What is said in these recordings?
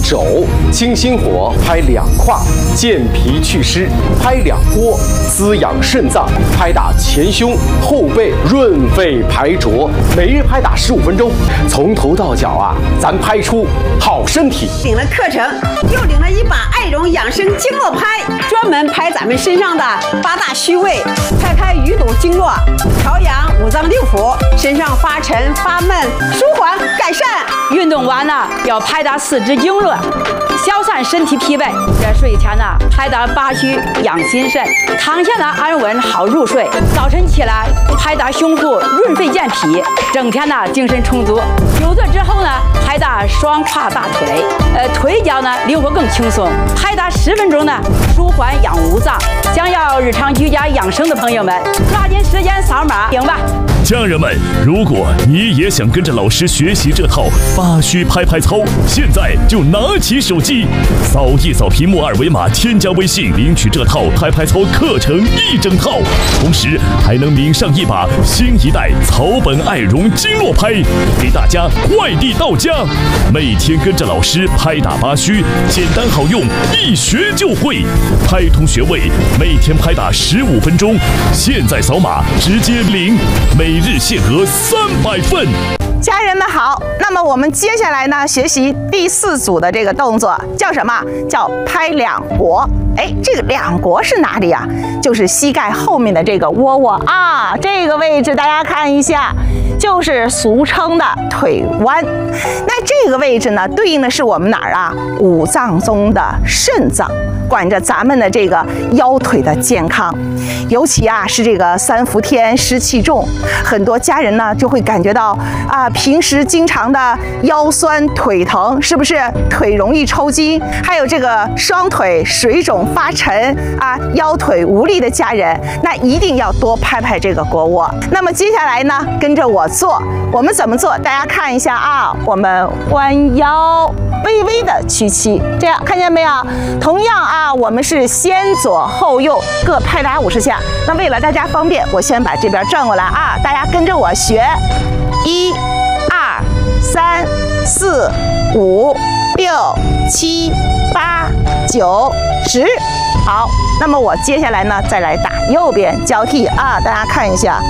肘，清心火拍2胯，健脾祛湿拍2锅，滋养肾脏拍打前胸后背，润肺排浊。每日拍打15分钟，从头到脚啊，咱拍出好身体。 领了课程，又领了一把爱绒养生经络拍，专门拍咱们身上的8大虚位，拍淤堵经络，调养5脏6腑，身上发沉发闷，舒缓改善。 运动完呢，要拍打4肢经络，消散身体疲惫。这睡前呢，拍打8虚养心肾，躺下呢安稳好入睡。早晨起来拍打胸腹润肺健脾，整天呢精神充足。久坐之后呢，拍打双胯大腿，腿脚呢灵活更轻松。拍打10分钟呢，舒缓养5脏。想要日常居家养生的朋友们，抓紧时间扫码领吧。 家人们，如果你也想跟着老师学习这套8虚拍拍操，现在就拿起手机，扫一扫屏幕2维码，添加微信领取这套拍拍操课程1整套，同时还能领上一把新一代草本爱绒经络拍，给大家快递到家。每天跟着老师拍打8虚，简单好用，一学就会，拍通穴位，每天拍打15分钟，现在扫码直接领，每日限额300份。 家人们好，那么我们接下来呢，学习第4组的这个动作，叫什么？叫拍2腘。这个2腘是哪里啊？就是膝盖后面的这个窝窝啊，这个位置大家看一下，就是俗称的腿弯。那这个位置呢，对应的是我们哪儿啊？5脏中的肾脏，管着咱们的这个腰腿的健康。尤其啊是这个3伏天湿气重，很多家人呢就会感觉到啊，平时经常的腰酸腿疼，是不是腿容易抽筋？还有这个双腿水肿发沉啊，腰腿无力的家人，那一定要多拍拍这个腘窝。那么接下来呢，跟着我做，我们怎么做？大家看一下啊，我们弯腰，微微的屈膝，这样看见没有？同样啊，我们是先左后右各拍打50下。那为了大家方便，我先把这边转过来啊，大家跟着我学，1、2、3、4、5、6、7、8、9、10。好，那么我接下来呢，再来打右边交替啊，大家看一下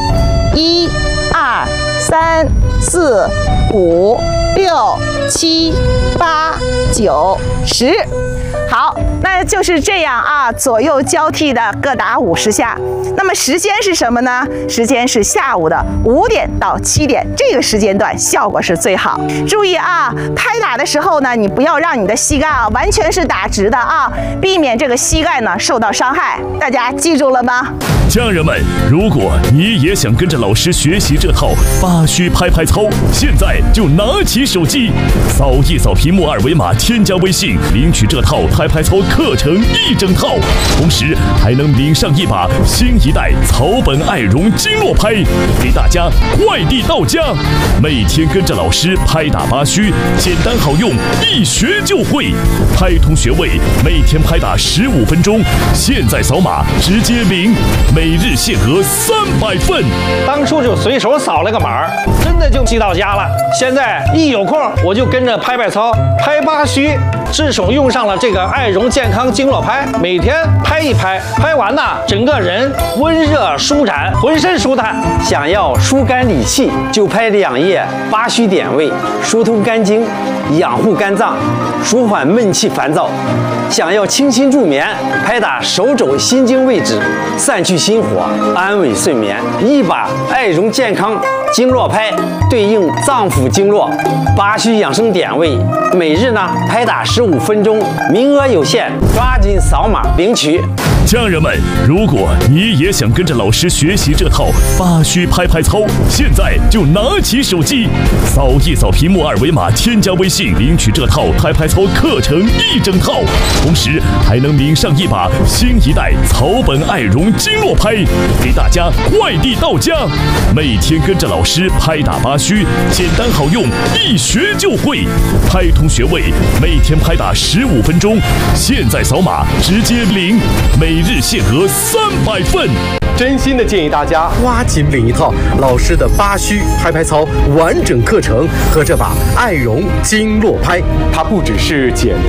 ，1、2、3、4、5、6、7、8、9、10。好，那就是这样啊，左右交替的各打50下。那么时间是什么呢？时间是下午的5点到7点，这个时间段效果是最好。注意啊，拍打的时候呢，你不要让你的膝盖啊完全是打直的啊，避免这个膝盖呢受到伤害。大家记住了吗？ 家人们，如果你也想跟着老师学习这套8虚拍拍操，现在就拿起手机，扫一扫屏幕2维码，添加微信领取这套拍拍操课程1整套，同时还能领上一把新一代草本爱绒经络拍，给大家快递到家。每天跟着老师拍打8虚，简单好用，一学就会，拍通穴位，每天拍打15分钟，现在扫码直接领，每日限额300份。 当初就随手扫了个码，真的就寄到家了。现在一有空我就跟着拍拍操，拍8虚，至手用上了这个爱绒健康经络拍，每天拍一拍，拍完呢，整个人温热舒展，浑身舒坦。 想要疏肝理气，就拍2页8虚点位，疏通肝经，养护肝脏，舒缓闷气烦躁。想要清心助眠，拍打手肘心经位置，散去心火，安稳睡眠。一把爱绒健康经络拍对应脏腑经络8虚养生点位，每日呢拍打15分钟，名额有限，抓紧扫码领取。 家人们，如果你也想跟着老师学习这套8虚拍拍操，现在就拿起手机，扫一扫屏幕2维码，添加微信领取这套拍拍操课程1整套，同时还能领上一把新一代草本爱绒经络拍，给大家快递到家。每天跟着老师拍打8虚，简单好用，一学就会，拍通穴位，每天拍打15分钟，现在扫码直接领，每日限额300份。 真心的建议大家抓紧领一套老师的8虚拍拍操完整课程和这把爱绒经络拍，它不只是简单